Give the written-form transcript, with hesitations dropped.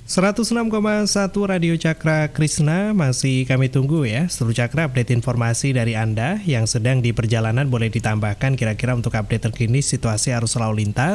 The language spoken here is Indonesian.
106,1 Radio Cakra Krisna, masih kami tunggu ya. Seluruh Cakra update informasi dari Anda yang sedang di perjalanan boleh ditambahkan kira-kira untuk update terkini situasi arus lalu lintas.